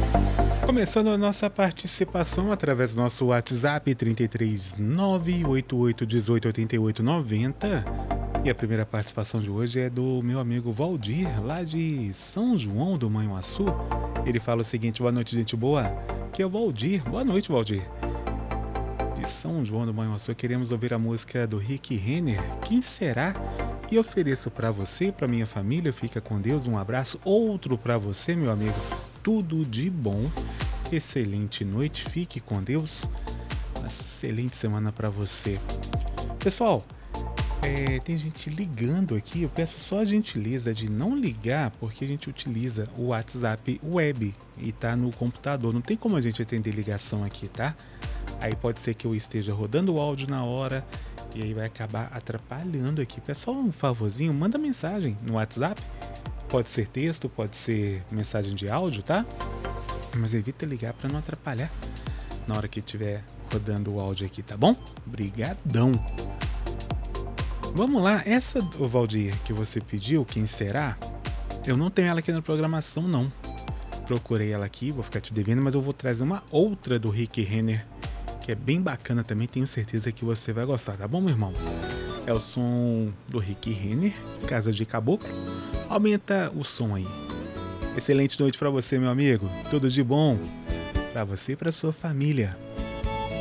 Começando a nossa participação através do nosso WhatsApp 33988188890. E a primeira participação de hoje é do meu amigo Valdir, lá de São João do Manhuaçu. Ele fala o seguinte: boa noite, gente boa. Que é o Valdir. Boa noite, Valdir. De São João do Manhuaçu, queremos ouvir a música do Rick Renner, Quem Será? E ofereço para você, para minha família. Fica com Deus, um abraço. Outro para você, meu amigo. Tudo de bom. Excelente noite, fique com Deus. Uma excelente semana para você. Pessoal, tem gente ligando aqui. Eu peço só a gentileza de não ligar, porque a gente utiliza o WhatsApp web e tá no computador. Não tem como a gente atender ligação aqui, tá? Aí pode ser que eu esteja rodando o áudio na hora e aí vai acabar atrapalhando aqui. Pessoal, um favorzinho, manda mensagem no WhatsApp. Pode ser texto, pode ser mensagem de áudio, tá? Mas evita ligar para não atrapalhar na hora que estiver rodando o áudio aqui, tá bom? Brigadão! Vamos lá, essa, Valdir, que você pediu, Quem Será? Eu não tenho ela aqui na programação, não. Procurei ela aqui, vou ficar te devendo, mas eu vou trazer uma outra do Rick Renner, que é bem bacana também, tenho certeza que você vai gostar, tá bom, meu irmão? É o som do Rick Renner, Casa de Caboclo. Aumenta o som aí. Excelente noite para você, meu amigo. Tudo de bom para você e para sua família.